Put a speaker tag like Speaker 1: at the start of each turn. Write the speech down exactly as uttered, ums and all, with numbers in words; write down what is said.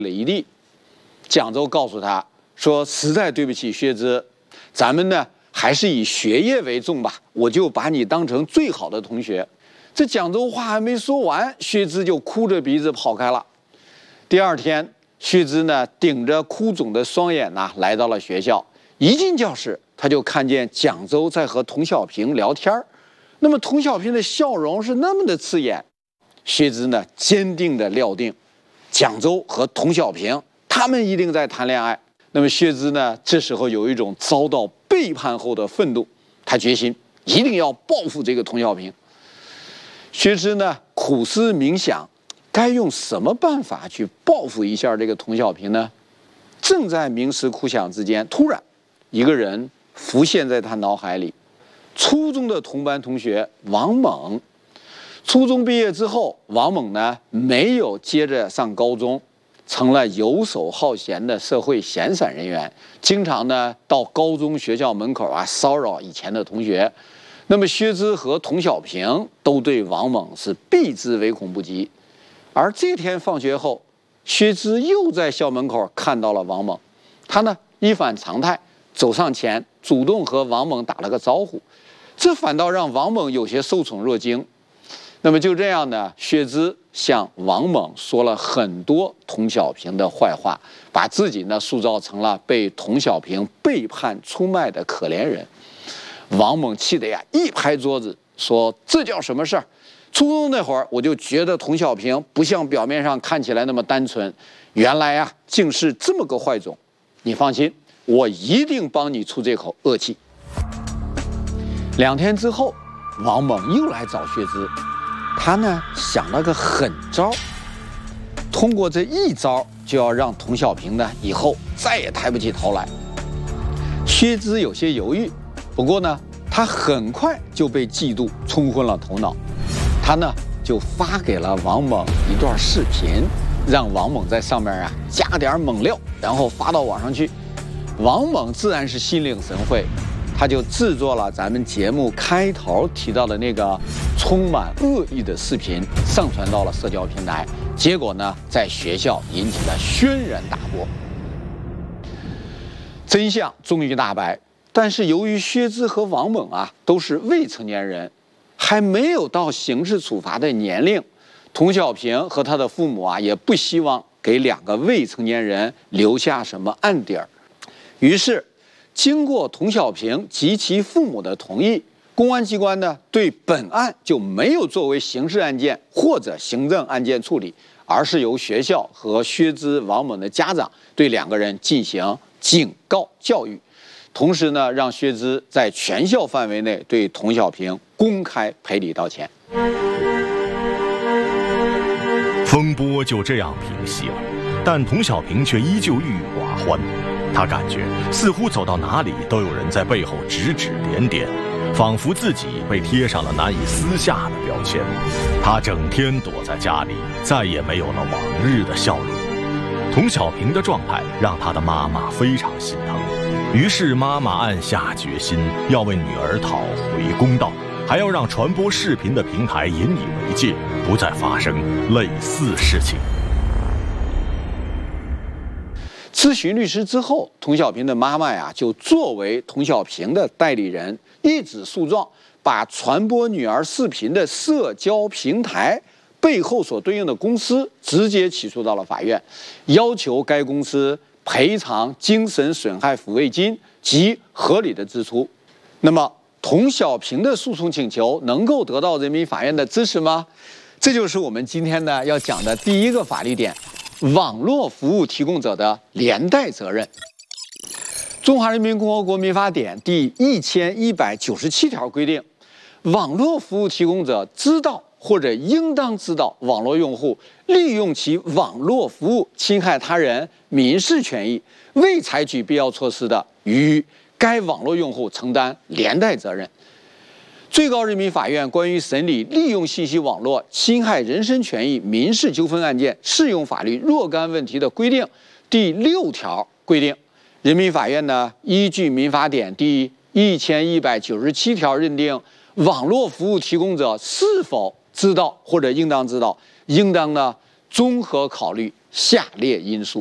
Speaker 1: 了一地。蒋周告诉他说：“实在对不起，薛之，咱们呢还是以学业为重吧，我就把你当成最好的同学。”这蒋周话还没说完，薛之就哭着鼻子跑开了。第二天，薛之呢顶着哭肿的双眼呐、啊，来到了学校。一进教室，他就看见蒋周在和童小平聊天儿。那么童小平的笑容是那么的刺眼，薛之呢坚定地料定，蒋周和童小平他们一定在谈恋爱。那么薛之呢这时候有一种遭到背叛后的愤怒，他决心一定要报复这个童小平。薛之呢苦思冥想，该用什么办法去报复一下这个童小平呢？正在冥思苦想之间，突然一个人浮现在他脑海里。初中的同班同学王猛。初中毕业之后，王猛呢没有接着上高中，成了游手好闲的社会闲散人员，经常呢到高中学校门口啊骚扰以前的同学。那么薛之和童小平都对王猛是避之唯恐不及。而这天放学后，薛之又在校门口看到了王猛，他呢一反常态走上前，主动和王猛打了个招呼，这反倒让王猛有些受宠若惊。那么就这样呢，薛之向王猛说了很多童小平的坏话，把自己呢塑造成了被童小平背叛出卖的可怜人。王猛气得呀一拍桌子说：“这叫什么事儿？初中那会儿我就觉得童小平不像表面上看起来那么单纯，原来啊竟是这么个坏种。你放心，我一定帮你出这口恶气。”两天之后，王猛又来找薛之，他呢想了个狠招，通过这一招就要让童小平呢以后再也抬不起头来。薛之有些犹豫，不过呢他很快就被嫉妒冲昏了头脑，他呢就发给了王猛一段视频，让王猛在上面啊加点猛料，然后发到网上去。王猛自然是心领神会，他就制作了咱们节目开头提到的那个充满恶意的视频，上传到了社交平台，结果呢在学校引起了轩然大波。真相终于大白，但是由于薛之和王猛啊都是未成年人，还没有到刑事处罚的年龄，童小平和他的父母啊也不希望给两个未成年人留下什么暗底儿。于是经过童小平及其父母的同意，公安机关呢对本案就没有作为刑事案件或者行政案件处理，而是由学校和薛之、王猛的家长对两个人进行警告教育，同时呢让薛之在全校范围内对童小平公开赔礼道歉。
Speaker 2: 风波就这样平息了，但童小平却依旧郁郁寡欢。他感觉似乎走到哪里都有人在背后指指点点，仿佛自己被贴上了难以撕下的标签。他整天躲在家里，再也没有了往日的笑容。童小平的状态让他的妈妈非常心疼，于是妈妈暗下决心要为女儿讨回公道，还要让传播视频的平台引以为戒，不再发生类似事情。
Speaker 1: 咨询律师之后，童小平的妈妈呀就作为童小平的代理人，一纸诉状，把传播女儿视频的社交平台背后所对应的公司直接起诉到了法院，要求该公司赔偿精神损害抚慰金及合理的支出。那么童小平的诉讼请求能够得到人民法院的支持吗？这就是我们今天呢要讲的第一个法律点：网络服务提供者的连带责任。中华人民共和国民法典第一千一百九十七条规定，网络服务提供者知道或者应当知道网络用户利用其网络服务侵害他人民事权益，未采取必要措施的，与该网络用户承担连带责任。最高人民法院关于审理利用信息网络侵害人身权益民事纠纷案件适用法律若干问题的规定第六条规定，人民法院呢依据民法典第一千一百九十七条认定，网络服务提供者是否知道或者应当知道，应当呢综合考虑下列因素。